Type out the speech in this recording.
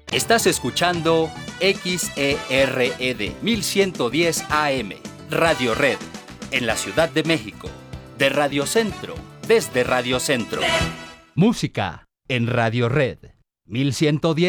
Estás escuchando XERED 1110 AM, Radio Red, en la Ciudad de México, de Radio Centro, desde Radio Centro. Música en Radio Red 1110.